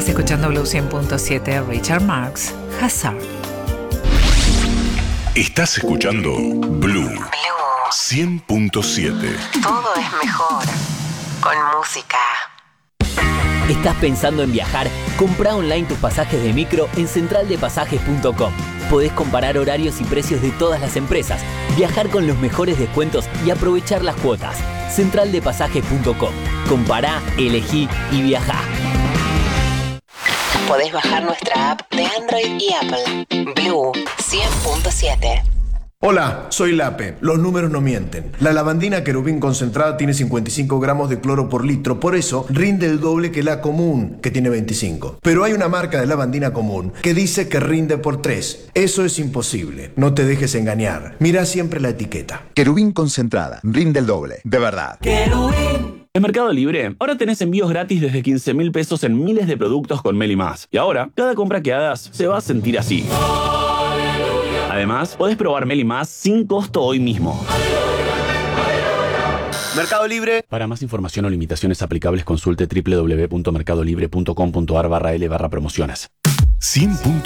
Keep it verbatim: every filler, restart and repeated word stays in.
Estás escuchando Blue cien punto siete, Richard Marx, Hazard. Estás escuchando Blue, Blue cien punto siete. Todo es mejor con música. ¿Estás pensando en viajar? Comprá online tus pasajes de micro en central de pasajes punto com. Podés comparar horarios y precios de todas las empresas, viajar con los mejores descuentos y aprovechar las cuotas. central de pasajes punto com. Compará, elegí y viajá. Podés bajar nuestra app de Android y Apple. Blue cien punto siete. Hola, soy Lape. Los números no mienten. La lavandina querubín concentrada tiene cincuenta y cinco gramos de cloro por litro, por eso rinde el doble que la común, que tiene veinticinco. Pero hay una marca de lavandina común que dice que rinde por tres. Eso es imposible. No te dejes engañar. Mira siempre la etiqueta. Querubín concentrada. Rinde el doble. De verdad. Querubín. En Mercado Libre, ahora tenés envíos gratis desde quince mil pesos en miles de productos con Meli Más. Y ahora, cada compra que hagas se va a sentir así. Además, podés probar Meli Más sin costo hoy mismo. Mercado Libre. Para más información o limitaciones aplicables, consulte doble u doble u doble u punto mercado libre punto com punto a r barra L barra promociones. cien punto